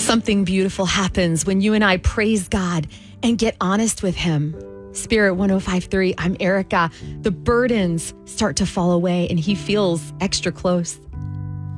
Something beautiful happens when you and I praise God and get honest with Him. Spirit 105.3, I'm Erica. The burdens start to fall away and He feels extra close.